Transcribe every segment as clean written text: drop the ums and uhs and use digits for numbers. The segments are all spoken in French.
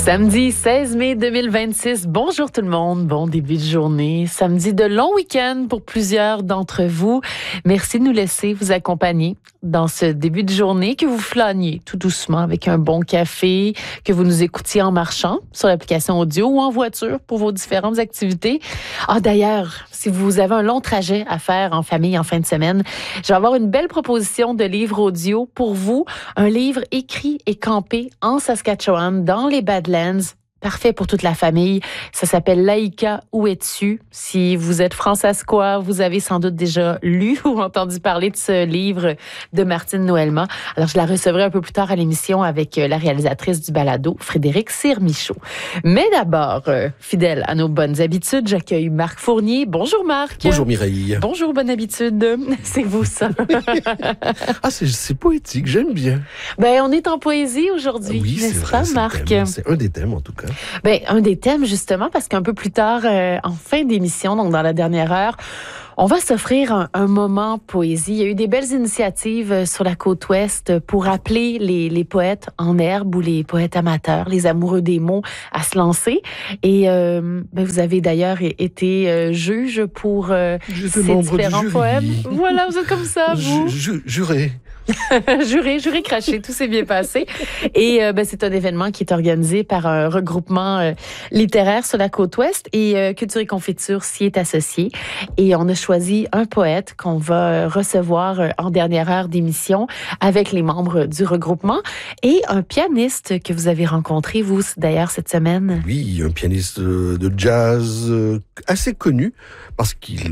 Samedi 16 mai 2026. Bonjour tout le monde. Bon début de journée. Samedi de long week-end pour plusieurs d'entre vous. Merci de nous laisser vous accompagner dans ce début de journée, que vous flâniez tout doucement avec un bon café, que vous nous écoutiez en marchant sur l'application audio ou en voiture pour vos différentes activités. Ah, d'ailleurs, si vous avez un long trajet à faire en famille en fin de semaine, je vais avoir une belle proposition de livre audio pour vous. Un livre écrit et campé en Saskatchewan, dans les Badlands. Parfait pour toute la famille. Ça s'appelle Laïka, où es-tu? Si vous êtes fransaskois, vous avez sans doute déjà lu ou entendu parler de ce livre de Martine Noëlma. Alors, je la recevrai un peu plus tard à l'émission avec la réalisatrice du balado, Frédéric Cyr-Michaud. Mais d'abord, fidèle à nos bonnes habitudes, j'accueille Marc Fournier. Bonjour Marc. Bonjour Mireille. Bonjour, bonne habitude. C'est vous ça. Ah, c'est poétique, j'aime bien. Ben, on est en poésie aujourd'hui, oui, n'est-ce vrai, pas Marc? C'est un des thèmes en tout cas. Ben, un des thèmes, justement, parce qu'un peu plus tard, en fin d'émission, donc dans la dernière heure, on va s'offrir un moment poésie. Il y a eu des belles initiatives sur la côte ouest pour appeler les poètes en herbe ou les poètes amateurs, les amoureux des mots, à se lancer. Et vous avez d'ailleurs été juge pour ces différents poèmes. Voilà, vous êtes comme ça, vous. Juré. Juré craché, tout s'est bien passé. Et c'est un événement qui est organisé par un regroupement littéraire sur la côte ouest et Culture et Confiture s'y est associé. Et on a choisi un poète qu'on va recevoir en dernière heure d'émission avec les membres du regroupement et un pianiste que vous avez rencontré, vous, d'ailleurs, cette semaine. Oui, un pianiste de jazz assez connu parce qu'il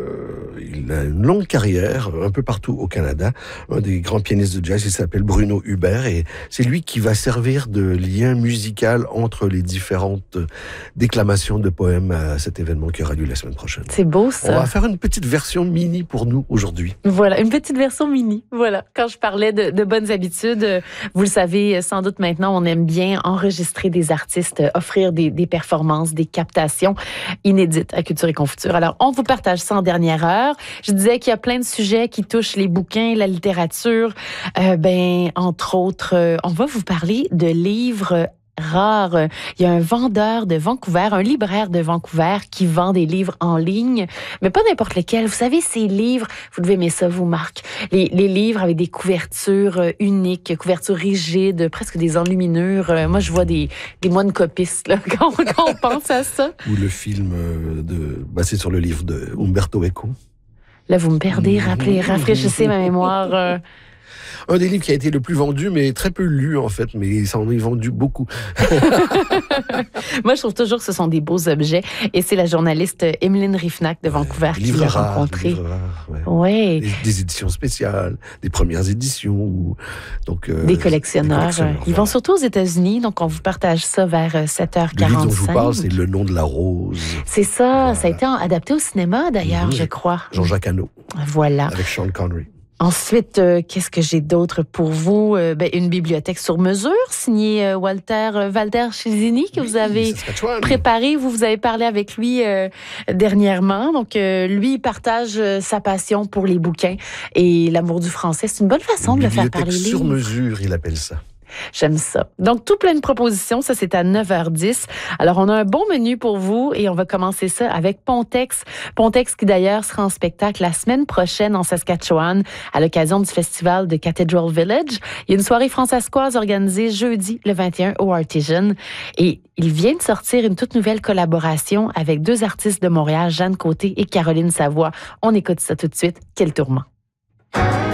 a une longue carrière un peu partout au Canada. Un des grands pianistes de jazz, il s'appelle Bruno Hubert et c'est lui qui va servir de lien musical entre les différentes déclamations de poèmes à cet événement qui aura lieu la semaine prochaine. C'est beau ça. On va faire une petite version mini pour nous aujourd'hui. Voilà, une petite version mini. Voilà. Quand je parlais de bonnes habitudes, vous le savez sans doute maintenant, on aime bien enregistrer des artistes, offrir des performances, des captations inédites à Culture et Confiture. Alors, on vous partage ça en dernière heure. Je disais qu'il y a plein de sujets qui touchent les bouquins, la littérature. Entre autres, on va vous parler de livres rares. Il y a un vendeur de Vancouver, un libraire de Vancouver qui vend des livres en ligne, mais pas n'importe lesquels. Vous savez, ces livres, vous devez aimer ça, vous, Marc. Les livres avec des couvertures uniques, couvertures rigides, presque des enluminures. Moi, je vois des moines copistes là, quand on pense à ça. Ou le film basé sur le livre de Umberto Eco. Là, vous me perdez. Rafraîchissez ma mémoire. Un des livres qui a été le plus vendu, mais très peu lu, en fait, mais ça en est vendu beaucoup. Moi, je trouve toujours que ce sont des beaux objets. Et c'est la journaliste Emeline Riefnack de Vancouver qui l'a rencontré. Ouais. Des éditions spéciales, des premières éditions. Des collectionneurs. Ils vont surtout aux États-Unis, donc on vous partage ça vers 7h45. Le livre dont je vous parle, c'est Le nom de la rose. C'est ça. Voilà. Ça a été adapté au cinéma, d'ailleurs, je crois. Jean-Jacques Hano. Voilà. Avec Sean Connery. Ensuite, qu'est-ce que j'ai d'autre pour vous? Une bibliothèque sur mesure, signée Walter Chizini, que vous avez préparé. Vous avez parlé avec lui dernièrement. Donc, lui, il partage sa passion pour les bouquins et l'amour du français. C'est une bonne façon de le faire parler. Bibliothèque sur mesure, il appelle ça. J'aime ça. Donc, tout plein de propositions. Ça, c'est à 9h10. Alors, on a un bon menu pour vous et on va commencer ça avec Pontex. Pontex qui, d'ailleurs, sera en spectacle la semaine prochaine en Saskatchewan à l'occasion du festival de Cathedral Village. Il y a une soirée fransaskoise organisée jeudi le 21 au Artisan. Et il vient de sortir une toute nouvelle collaboration avec deux artistes de Montréal, Jeanne Côté et Caroline Savoie. On écoute ça tout de suite. Quel tourment!